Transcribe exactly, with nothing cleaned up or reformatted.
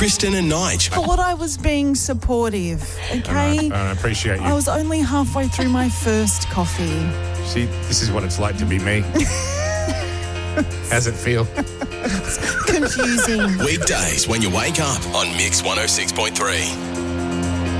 Kristen and Nige. Thought I was being supportive, okay? And I, and I appreciate you. I was only halfway through my first coffee. See, this is what it's like to be me. How's it feel? Confusing. Weekdays when you wake up on Mix one oh six point three.